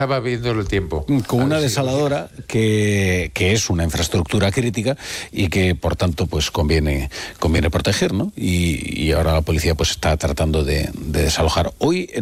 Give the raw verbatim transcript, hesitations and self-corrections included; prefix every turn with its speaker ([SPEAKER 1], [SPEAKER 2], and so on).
[SPEAKER 1] Estaba viendo el tiempo.
[SPEAKER 2] Con una desaladora que, que es una infraestructura crítica y que, por tanto, pues conviene, conviene proteger, ¿no? Y, y ahora la policía pues está tratando de, de desalojar. Hoy